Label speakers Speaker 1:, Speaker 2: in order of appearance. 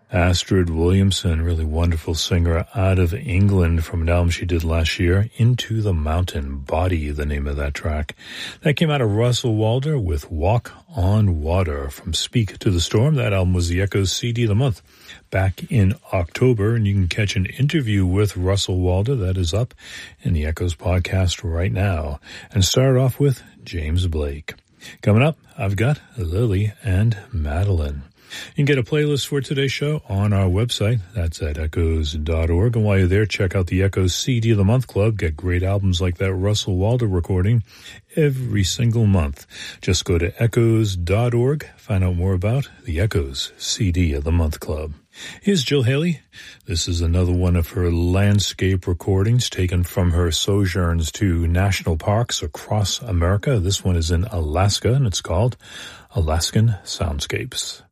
Speaker 1: Astrid Williamson, really wonderful singer out of England from an album she did last year, Into the Mountain, Body, the name of that track. That came out of Russell Walder with Walk on Water from Speak to the Storm. That album was the Echoes CD of the month back in October, and you can catch an interview with Russell Walder that is up in the Echoes podcast right now. And start off with James Blake. Coming up, I've got Lily and Madeline. You can get a playlist for today's show on our website. That's at echoes.org. And while you're there, check out the Echoes CD of the Month Club. Get great albums like that Russell Walder recording every single month. Just go to echoes.org. Find out more about the Echoes CD of the Month Club. Here's Jill Haley. This is another one of her landscape recordings taken from her sojourns to national parks across America. This one is in Alaska, and it's called Alaskan Soundscapes.